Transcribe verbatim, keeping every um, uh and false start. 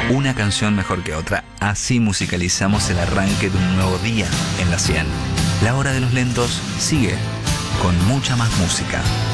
Una canción mejor que otra. Así musicalizamos el arranque de un nuevo día en la cien. La hora de los lentos sigue con mucha más música.